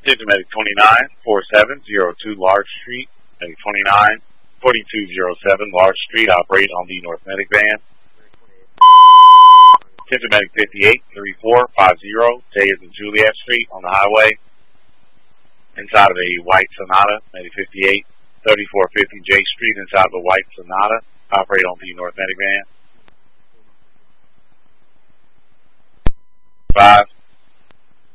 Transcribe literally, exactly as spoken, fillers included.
Attention Medic twenty-nine forty-seven oh two Large Street, Medic twenty-nine forty-two oh seven Large Street, operate on the North Medic van. Attention Medic fifty-eight thirty-four fifty, J is in Juliet Street on the highway, inside of a white Sonata, Medic fifty-eight thirty-four fifty J Street, inside of a white Sonata, operate on the North Medic van. Five.